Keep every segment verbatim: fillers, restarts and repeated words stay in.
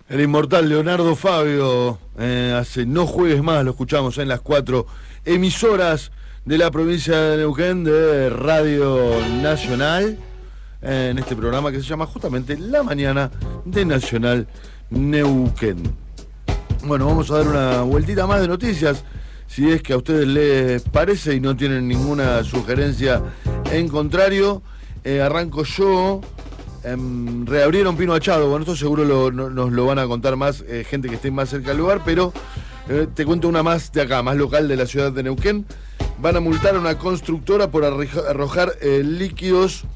El inmortal Leonardo Fabio, eh, hace No Juegues Más, lo escuchamos en las cuatro emisoras de la provincia de Neuquén de Radio Nacional, eh, en este programa que se llama justamente La Mañana de Nacional Neuquén. Bueno, vamos a dar una vueltita más de noticias, si es que a ustedes les parece y no tienen ninguna sugerencia en contrario. Eh, arranco yo. Eh, reabrieron Pino Achado. Bueno, esto seguro lo, no, nos lo van a contar más eh, gente que esté más cerca del lugar, pero eh, te cuento una más de acá, más local de la ciudad de Neuquén. Van a multar a una constructora por arrojar eh, líquidos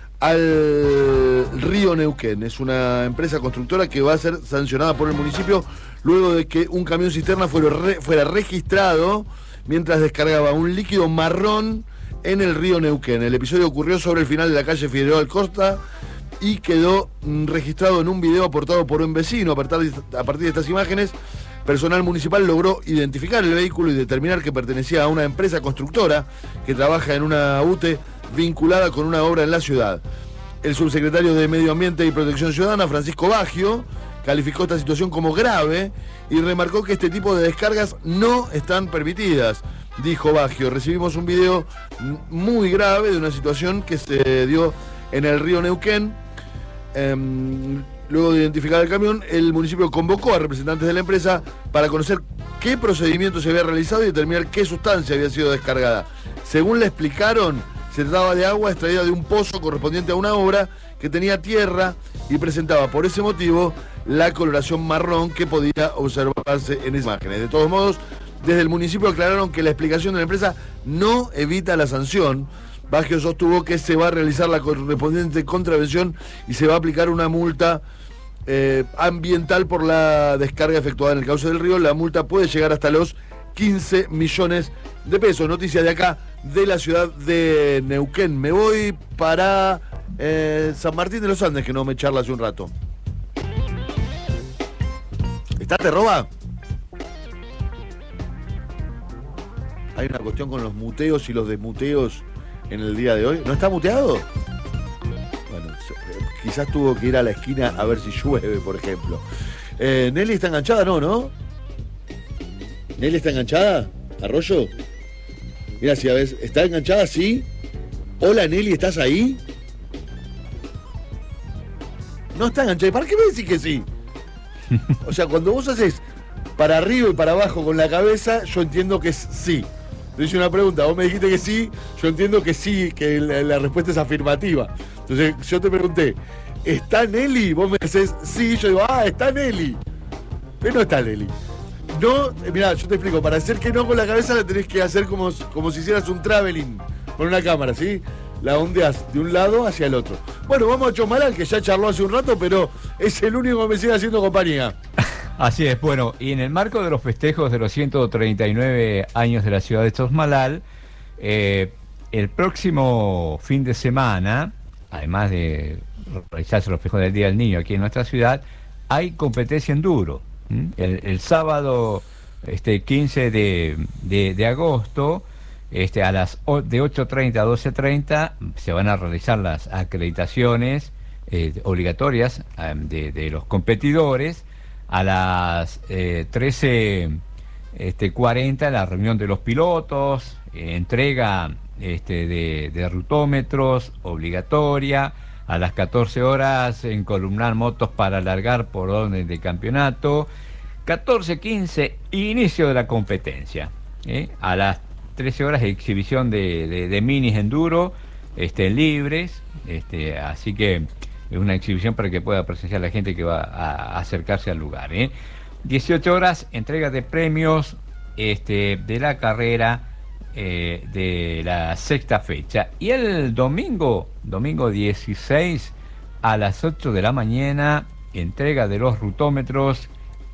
al río Neuquén. Es una empresa constructora que va a ser sancionada por el municipio luego de que un camión cisterna fuera, re, fuera registrado mientras descargaba un líquido marrón en el río Neuquén. El episodio ocurrió sobre el final de la calle Figueroa Costa y quedó mm, registrado en un video aportado por un vecino. A partir, de, a partir de estas imágenes, personal municipal logró identificar el vehículo y determinar que pertenecía a una empresa constructora que trabaja en una U T E vinculada con una obra en la ciudad. El subsecretario de Medio Ambiente y Protección Ciudadana, Francisco Baggio, calificó esta situación como grave y remarcó que este tipo de descargas no están permitidas. Dijo Baggio: recibimos un video muy grave de una situación que se dio en el río Neuquén. Eh, luego de identificar el camión, el municipio convocó a representantes de la empresa para conocer qué procedimiento se había realizado y determinar qué sustancia había sido descargada. Según le explicaron, se trataba de agua extraída de un pozo correspondiente a una obra que tenía tierra y presentaba por ese motivo la coloración marrón que podía observarse en esas imágenes. De todos modos, desde el municipio aclararon que la explicación de la empresa no evita la sanción. Baggio sostuvo que se va a realizar la correspondiente contravención y se va a aplicar una multa eh, ambiental por la descarga efectuada en el cauce del río. La multa puede llegar hasta los quince millones de pesos. Noticias de acá, de la ciudad de Neuquén. Me voy para eh, San Martín de los Andes, que no me charla hace un rato. ¿Está, te roba? Hay una cuestión con los muteos y los desmuteos en el día de hoy. ¿No está muteado? Bueno, quizás tuvo que ir a la esquina a ver si llueve, por ejemplo. Eh, ¿Nelly está enganchada? No, ¿no? ¿Nelly está enganchada? ¿Arroyo? Mira, si a veces está enganchada, sí. Hola, Nelly, ¿estás ahí? No está enganchada. ¿Para qué me decís que sí? O sea, cuando vos haces para arriba y para abajo con la cabeza, yo entiendo que es sí. Te hice una pregunta, vos me dijiste que sí, yo entiendo que sí, que la, la respuesta es afirmativa. Entonces yo te pregunté, ¿está Nelly? Vos me decís sí, yo digo, ah, está Nelly. Pero no está Nelly. No, mirá, yo te explico, para hacer que no con la cabeza la tenés que hacer como, como si hicieras un traveling con una cámara, ¿sí? La ondeás de un lado hacia el otro. Bueno, vamos a Chomalal, que ya charló hace un rato, pero es el único que me sigue haciendo compañía. Así es, bueno, y en el marco de los festejos de los ciento treinta y nueve años de la ciudad de Chomalal, eh, el próximo fin de semana, además de realizarse los festejos del Día del Niño aquí en nuestra ciudad, hay competencia enduro. ¿Mm? El, el sábado este, quince de, de, de agosto, este, a las de ocho treinta a doce treinta, se van a realizar las acreditaciones eh, obligatorias eh, de, de los competidores. A las eh, trece cuarenta, la reunión de los pilotos, eh, entrega este, de, de rutómetros obligatoria. A las catorce horas, encolumnar motos para alargar por orden de campeonato. catorce quince, inicio de la competencia. ¿eh? A las trece horas, exhibición de, de, de minis enduro este, libres. Este, así que es una exhibición para que pueda presenciar la gente que va a acercarse al lugar. ¿eh? dieciocho horas, entrega de premios este, de la carrera eh, de la sexta fecha. Y el domingo, domingo dieciséis, a las ocho de la mañana, entrega de los rutómetros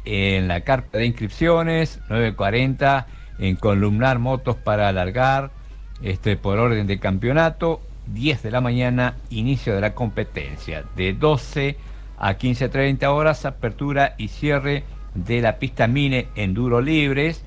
en la carpa de inscripciones. Nueve cuarenta, encolumnar motos para alargar este, por orden de campeonato. diez de la mañana, inicio de la competencia. De doce a quince treinta horas, apertura y cierre de la pista Mine Enduro Libres.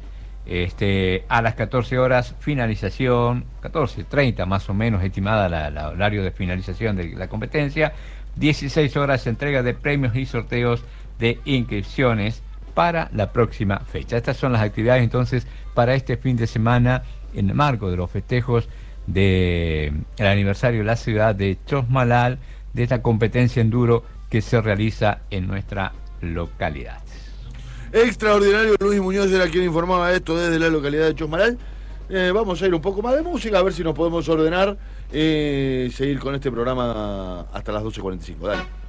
Este, a las catorce horas, finalización, catorce treinta más o menos, estimada la, la horario de finalización de la competencia. dieciséis horas, entrega de premios y sorteos de inscripciones para la próxima fecha. Estas son las actividades entonces para este fin de semana en el marco de los festejos del aniversario de la ciudad de Chosmalal, de esta competencia enduro que se realiza en nuestra localidad. Extraordinario, Luis Muñoz era quien informaba esto desde la localidad de Chosmalal. Eh, vamos a ir un poco más de música, a ver si nos podemos ordenar y eh, seguir con este programa hasta las doce cuarenta y cinco. Dale.